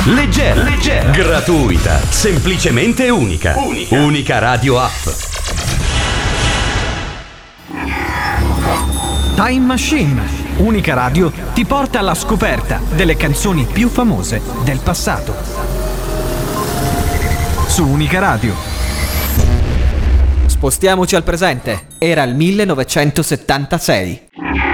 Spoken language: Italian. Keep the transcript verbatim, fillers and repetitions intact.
leggera, leggera, gratuita, semplicemente unica. Unica, unica radio app. Time Machine, unica radio, ti porta alla scoperta delle canzoni più famose del passato. Su Unica Radio. Spostiamoci al presente. Era il millenovecentosettantasei.